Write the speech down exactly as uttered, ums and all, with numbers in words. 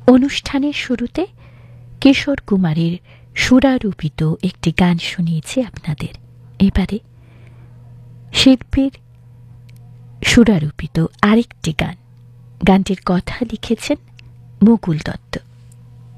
অনুষ্ঠানের শুরুতে কিশোর কুমারের সুরারূপিত একটি গান শুনিয়েছি আপনাদের। এবারে শিল্পীর সুরারূপিত আরেকটি গান। গানটির কথা লিখেছেন মুকুল দত্ত।